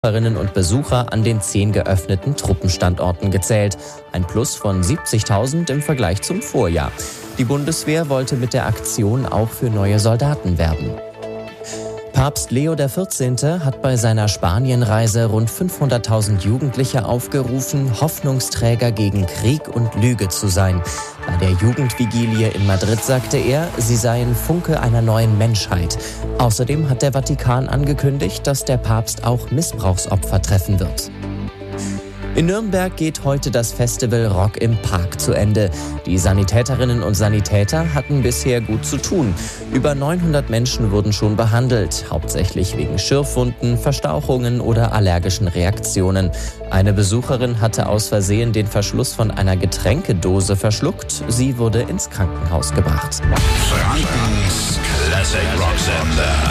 Besucherinnen und Besucher an den 10 geöffneten Truppenstandorten gezählt. Ein Plus von 70.000 im Vergleich zum Vorjahr. Die Bundeswehr wollte mit der Aktion auch für neue Soldaten werben. Papst Leo XIV. Hat bei seiner Spanienreise rund 500.000 Jugendliche aufgerufen, Hoffnungsträger gegen Krieg und Lüge zu sein. Bei der Jugendvigilie in Madrid sagte er, sie seien Funke einer neuen Menschheit. Außerdem hat der Vatikan angekündigt, dass der Papst auch Missbrauchsopfer treffen wird. In Nürnberg geht heute das Festival Rock im Park zu Ende. Die Sanitäterinnen und Sanitäter hatten bisher gut zu tun. Über 900 Menschen wurden schon behandelt, hauptsächlich wegen Schürfwunden, Verstauchungen oder allergischen Reaktionen. Eine Besucherin hatte aus Versehen den Verschluss von einer Getränkedose verschluckt. Sie wurde ins Krankenhaus gebracht. Frankens Classic Rock Sender.